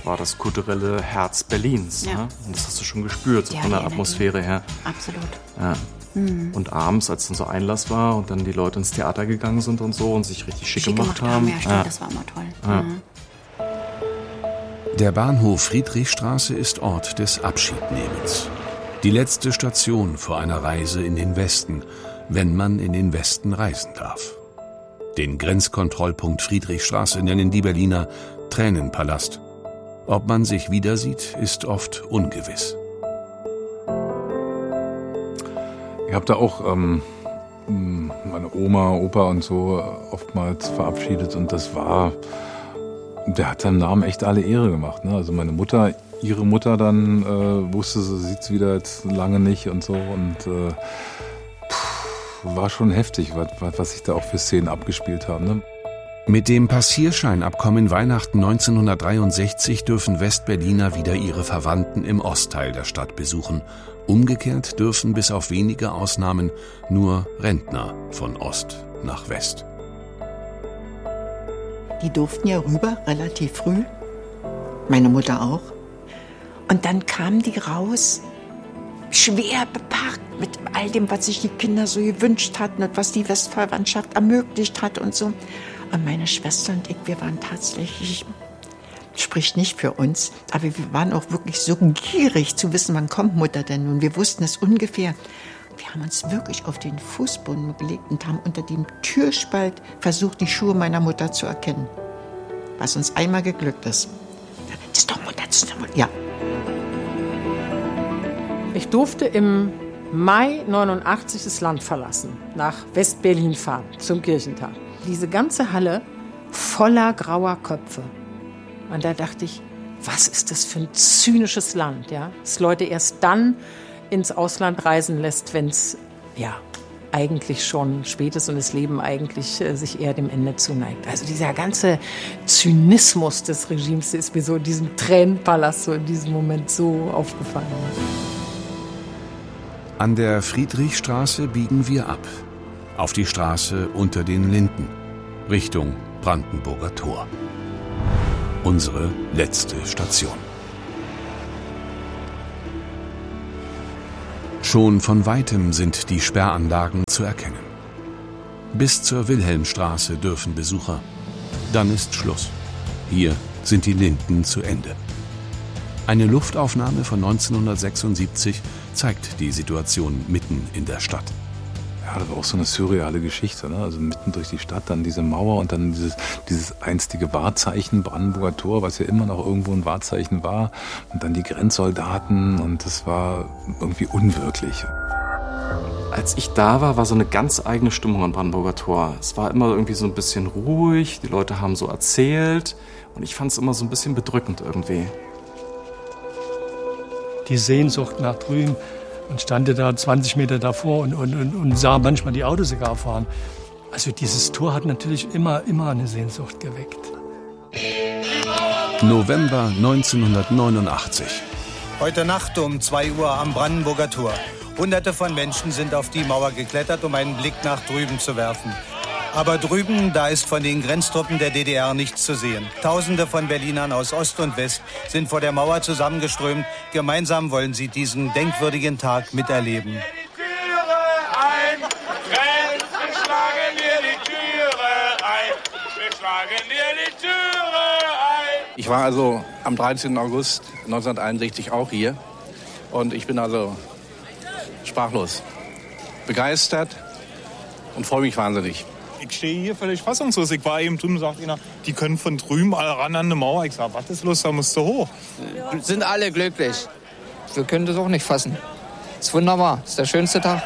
war das kulturelle Herz Berlins. Ja. Ne? Und das hast du schon gespürt, so Ja, von der die Atmosphäre her. Absolut. Ja. Und abends, als dann so Einlass war und dann die Leute ins Theater gegangen sind und so und sich richtig schick gemacht haben. Ja, stimmt, das war immer toll. Ja. Der Bahnhof Friedrichstraße ist Ort des Abschiednehmens. Die letzte Station vor einer Reise in den Westen, wenn man in den Westen reisen darf. Den Grenzkontrollpunkt Friedrichstraße nennen die Berliner Tränenpalast. Ob man sich wieder sieht, ist oft ungewiss. Ich habe da auch meine Oma, Opa und so oftmals verabschiedet und der hat seinem Namen echt alle Ehre gemacht. Ne? Also meine Mutter, ihre Mutter dann wusste, sie sieht sie wieder jetzt lange nicht und so und war schon heftig, was sich da auch für Szenen abgespielt haben. Ne? Mit dem Passierscheinabkommen Weihnachten 1963 dürfen Westberliner wieder ihre Verwandten im Ostteil der Stadt besuchen. Umgekehrt dürfen bis auf wenige Ausnahmen nur Rentner von Ost nach West. Die durften ja rüber, relativ früh. Meine Mutter auch. Und dann kamen die raus, schwer bepackt mit all dem, was sich die Kinder so gewünscht hatten und was die Westverwandtschaft ermöglicht hat und so. Und meine Schwester und ich, wir waren tatsächlich, spricht nicht für uns, aber wir waren auch wirklich so gierig zu wissen, wann kommt Mutter denn nun. Wir wussten es ungefähr. Wir haben uns wirklich auf den Fußboden gelegt und haben unter dem Türspalt versucht, die Schuhe meiner Mutter zu erkennen. Was uns einmal geglückt ist. Das ist doch Mutter, das ist doch Mutter. Ja. Ich durfte im Mai 89 das Land verlassen, nach West-Berlin fahren, zum Kirchentag. Diese ganze Halle voller grauer Köpfe. Und da dachte ich, was ist das für ein zynisches Land, ja? Das Leute erst dann ins Ausland reisen lässt, wenn es ja eigentlich schon spät ist und das Leben eigentlich sich eher dem Ende zuneigt. Also dieser ganze Zynismus des Regimes ist mir so in diesem Tränenpalast so in diesem Moment so aufgefallen. An der Friedrichstraße biegen wir ab. Auf die Straße unter den Linden. Richtung Brandenburger Tor. Unsere letzte Station. Schon von weitem sind die Sperranlagen zu erkennen. Bis zur Wilhelmstraße dürfen Besucher. Dann ist Schluss. Hier sind die Linden zu Ende. Eine Luftaufnahme von 1976 zeigt die Situation mitten in der Stadt. Ja, das war auch so eine surreale Geschichte. Ne? Also mitten durch die Stadt, dann diese Mauer und dann dieses einstige Wahrzeichen Brandenburger Tor, was ja immer noch irgendwo ein Wahrzeichen war. Und dann die Grenzsoldaten und das war irgendwie unwirklich. Als ich da war so eine ganz eigene Stimmung am Brandenburger Tor. Es war immer irgendwie so ein bisschen ruhig, die Leute haben so erzählt und ich fand es immer so ein bisschen bedrückend irgendwie. Die Sehnsucht nach drüben und stand da 20 Meter davor und sah manchmal die Autos sogar fahren. Also dieses Tor hat natürlich immer eine Sehnsucht geweckt. November 1989. Heute Nacht um 2 Uhr am Brandenburger Tor. Hunderte von Menschen sind auf die Mauer geklettert, um einen Blick nach drüben zu werfen. Aber drüben, da ist von den Grenztruppen der DDR nichts zu sehen. Tausende von Berlinern aus Ost und West sind vor der Mauer zusammengeströmt. Gemeinsam wollen sie diesen denkwürdigen Tag miterleben. Ich war also am 13. August 1961 auch hier und ich bin also sprachlos, begeistert und freue mich wahnsinnig. Ich stehe hier völlig fassungslos. Ich war eben drüben und sagte einer, die können von drüben alle ran an eine Mauer. Ich sage, was ist los, da musst du hoch. Sind alle glücklich. Wir können das auch nicht fassen. Ist wunderbar, ist der schönste Tag.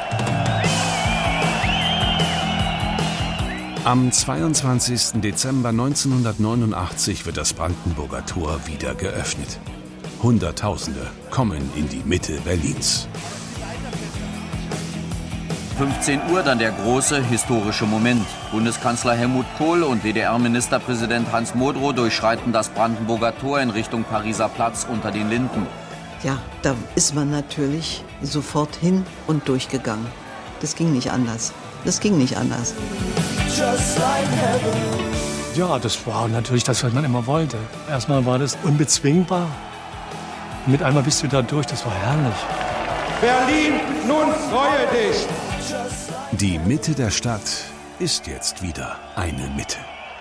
Am 22. Dezember 1989 wird das Brandenburger Tor wieder geöffnet. Hunderttausende kommen in die Mitte Berlins. 15 Uhr dann der große historische Moment. Bundeskanzler Helmut Kohl und DDR-Ministerpräsident Hans Modrow durchschreiten das Brandenburger Tor in Richtung Pariser Platz unter den Linden. Ja, da ist man natürlich sofort hin und durchgegangen. Das ging nicht anders. Ja, das war natürlich das, was man immer wollte. Erstmal war das unbezwingbar. Mit einmal bist du da durch, das war herrlich. Berlin, nun freue dich! Die Mitte der Stadt ist jetzt wieder eine Mitte.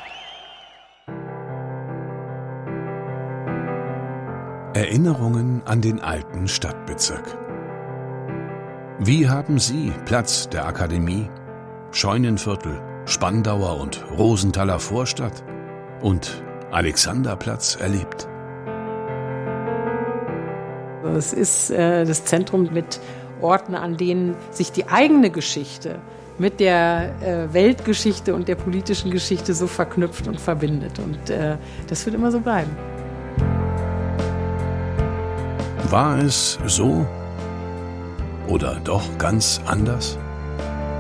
Erinnerungen an den alten Stadtbezirk. Wie haben Sie Platz der Akademie, Scheunenviertel, Spandauer und Rosenthaler Vorstadt und Alexanderplatz erlebt? Es ist das Zentrum mit Orten, an denen sich die eigene Geschichte mit der Weltgeschichte und der politischen Geschichte so verknüpft und verbindet. Und das wird immer so bleiben. War es so oder doch ganz anders?